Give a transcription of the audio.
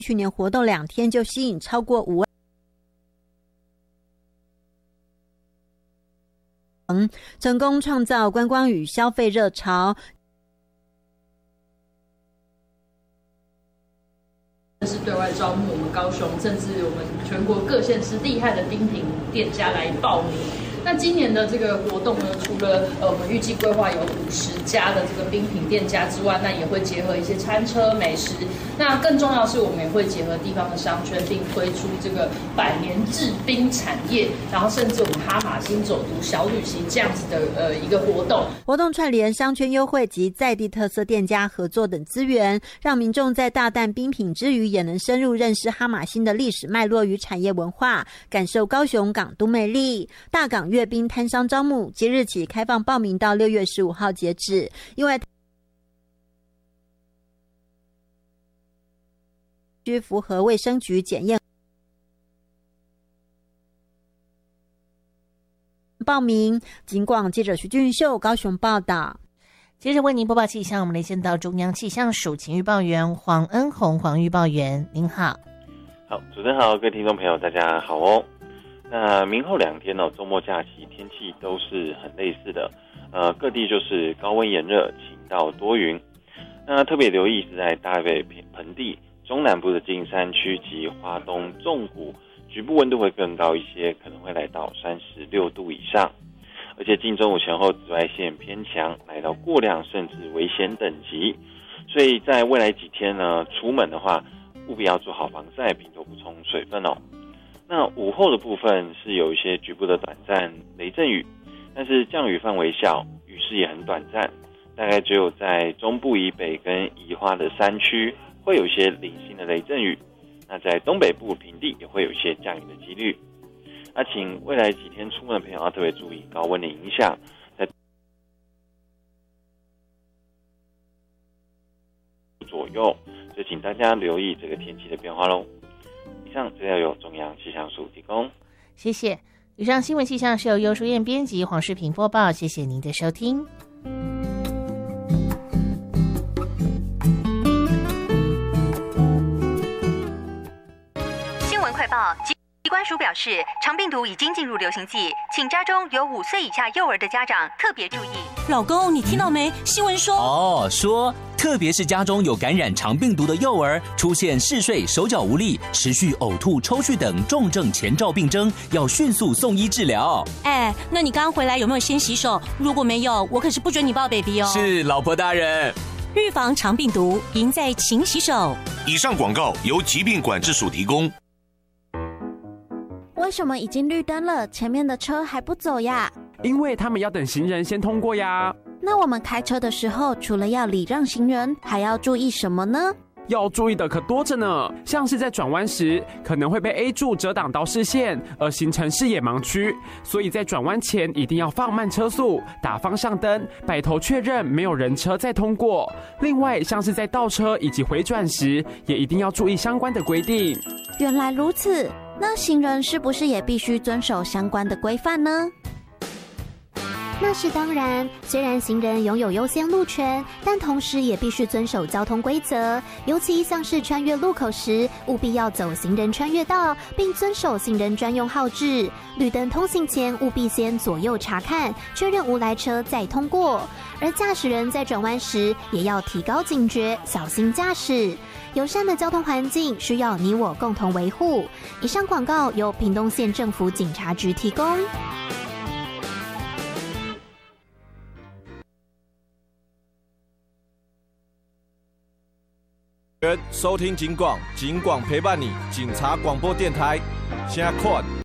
去年活动2天就吸引超过5万，成功创造观光与消费热潮。 是对外招募我们高雄，甚至我们全国各县市厉害的冰品店家来报名。那今年的这个活动呢，除了我们预计规划有50家的这个冰品店家之外，那也会结合一些餐车美食。那更重要的是，我们也会结合地方的商圈，并推出这个100年制冰产业，然后甚至我们哈马星走读小旅行这样子的一个活动。 活动串联商圈优惠及在地特色店家合作等资源，让民众在大啖冰品之余，也能深入认识哈马星的历史脉络与产业文化，感受高雄港都魅力。大港阅冰摊商招募，即日起开放报名到6月15号截止。因为需符合卫生局检验报名。警广记者徐俊秀高雄报道。 接着为您播报气象，我们连线到中央气象署请预报员黄恩宏黄预报员，您好。 好，主持人好，各位听众朋友大家好哦。那明后2天周末假期天气都是很类似的，各地就是高温炎热，晴到多云。那特别留意是在大北盆地、中南部的金山区及花东纵谷，局部温度会更高一些，可能会来到36度以上。而且近中午前后紫外线偏强，来到过量甚至危险等级。所以在未来几天呢，出门的话务必要做好防晒，并多补充水分哦。那午后的部分是有一些局部的短暂雷阵雨，但是降雨范围小，雨势也很短暂，大概只有在中部以北跟宜花的山区会有一些零星的雷阵雨，那在东北部平地也会有一些降雨的几率。那请未来几天出门的朋友要特别注意高温的影响，在左右，所以请大家留意这个天气的变化咯。以上资料由中央气象署提供， 谢谢。以上新闻气象是由尤淑燕编辑，黄世平播报，谢谢您的收听。 新闻快报。疾管署表示，肠病毒已经进入流行季，请家中有5岁以下幼儿的家长特别注意。 老公，你听到没？新闻说说特别是家中有感染肠病毒的幼儿，出现嗜睡、手脚无力、持续呕吐、抽搐等重症前兆病征，要迅速送医治疗。 那你刚回来有没有先洗手？如果没有，我可是不准你抱 baby 哦。 是，老婆大人。 预防肠病毒，赢在勤洗手。 以上广告由疾病管制署提供。 为什么已经绿灯了，前面的车还不走呀？ 因为他们要等行人先通过呀。 那我们开车的时候，除了要礼让行人，还要注意什么呢？ 要注意的可多着呢，像是在转弯时，可能会被 A 柱遮挡到视线，而形成视野盲区。所以在转弯前一定要放慢车速，打方向灯，摆头确认没有人车再通过。另外，像是在倒车以及回转时，也一定要注意相关的规定。 原来如此，那行人是不是也必须遵守相关的规范呢？ 那是当然，虽然行人拥有优先路权，但同时也必须遵守交通规则，尤其像是穿越路口时，务必要走行人穿越道，并遵守行人专用号志。绿灯通行前，务必先左右查看，确认无来车再通过。而驾驶人在转弯时，也要提高警觉，小心驾驶。友善的交通环境需要你我共同维护。以上广告由屏东县政府警察局提供。 收听警广，警广陪伴你，警察广播电台，现在看